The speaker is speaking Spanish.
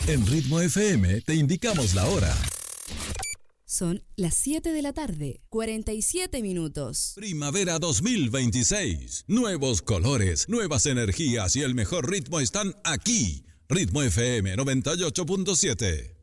En Ritmo FM te indicamos la hora. Son las 7 de la tarde, 47 minutos. Primavera 2026. Nuevos colores, nuevas energías y el mejor ritmo están aquí. Ritmo FM 98.7.